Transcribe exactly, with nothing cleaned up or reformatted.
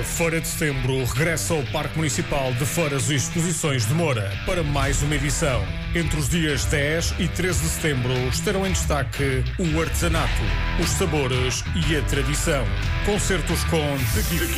Feira de Setembro regressa ao Parque Municipal de Feiras e Exposições de Moura para mais uma edição. Entre os dias dez e treze de setembro estarão em destaque o artesanato, os sabores e a tradição. Concertos com